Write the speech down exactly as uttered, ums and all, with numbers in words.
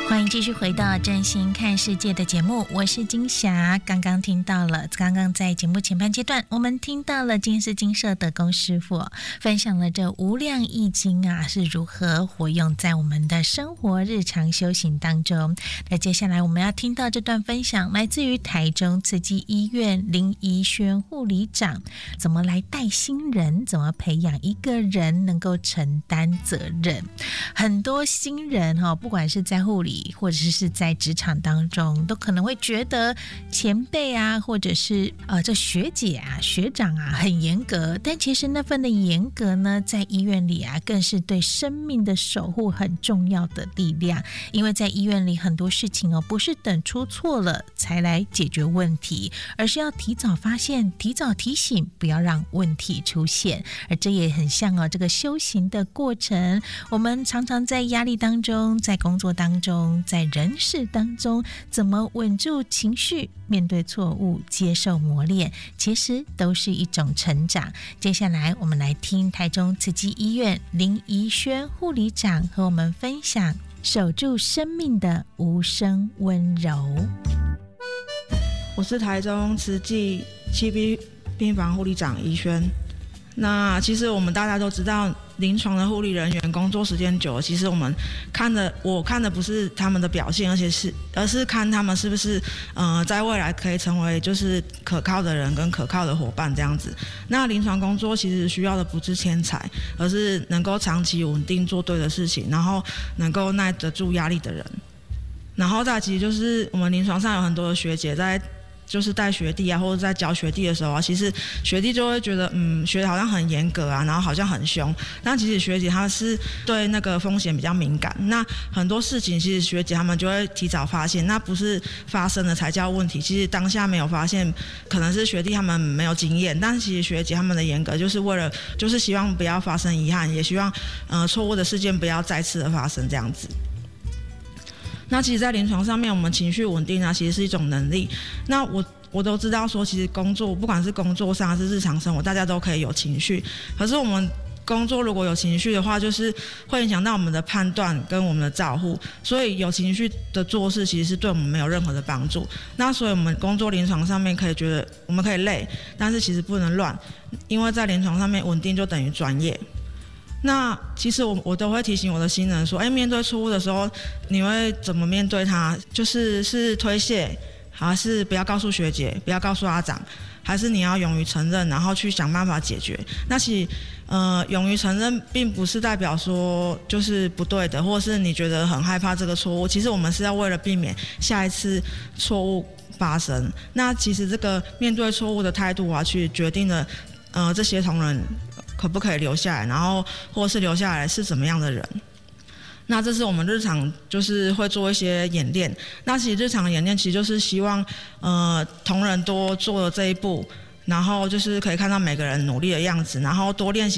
欢迎继续回到真心看世界的节目，我是金霞。刚刚听到了，刚刚在节目前半阶段，我们听到了金氏金舍德公师傅分享了这无量易经啊是如何活用在我们的生活日常修行当中。那接下来我们要听到这段分享，来自于台中慈济医院林怡轩护理长，怎么来带新人，怎么培养一个人能够承担责任。很多新人哈，不管是在护理或者是在职场当中，都可能会觉得前辈啊，或者是呃这学姐啊、学长啊很严格，但其实那份的严格呢，在医院里啊，更是对生命的守护很重要的力量。因为在医院里很多事情哦，不是等出错了才来解决问题，而是要提早发现、提早提醒，不要让问题出现。而这也很像哦，这个修行的过程，我们常常在压力当中，在工作当中，在人事当中，怎么稳住情绪，面对错误，接受磨练，其实都是一种成长。接下来我们来听台中慈济医院林怡轩护理长和我们分享守住生命的无声温柔。 我是台中慈济七 B 病房护理长怡轩。那其实我们大家都知道，临床的护理人员工作时间久了，其实我们看的，我看的不是他们的表现，而且是而是看他们是不是呃在未来可以成为就是可靠的人跟可靠的伙伴这样子。那临床工作其实需要的不是天才，而是能够长期稳定做对的事情，然后能够耐得住压力的人。然后再其实就是我们临床上有很多的学姐在就是带学弟啊，或者在教学弟的时候啊，其实学弟就会觉得，嗯，学姐好像很严格啊，然后好像很凶。但其实学姐她是对那个风险比较敏感，那很多事情其实学姐他们就会提早发现，那不是发生了才叫问题。其实当下没有发现，可能是学弟他们没有经验，但是其实学姐他们的严格就是为了，就是希望不要发生遗憾，也希望呃错误的事件不要再次的发生这样子。那其实在临床上面，我们情绪稳定啊，其实是一种能力。那我我都知道说，其实工作不管是工作上还是日常生活，大家都可以有情绪。可是我们工作如果有情绪的话，就是会影响到我们的判断跟我们的照护，所以有情绪的做事其实是对我们没有任何的帮助。那所以我们工作临床上面可以觉得我们可以累，但是其实不能乱，因为在临床上面稳定就等于专业。那其实我我都会提醒我的新人说，哎，面对错误的时候，你会怎么面对它？就是是推卸，还是不要告诉学姐，不要告诉阿长，还是你要勇于承认，然后去想办法解决？那其实，呃，勇于承认并不是代表说就是不对的，或者是你觉得很害怕这个错误。其实我们是要为了避免下一次错误发生。那其实这个面对错误的态度啊，去决定了，呃，这些同仁可不可以留下来，然后或是留下来是怎么样的人。那这是我们日常就是会做一些演练。那其实日常演练其实就是希望呃同仁多做了这一步，然后就是可以看到每个人努力的样子，然后多练习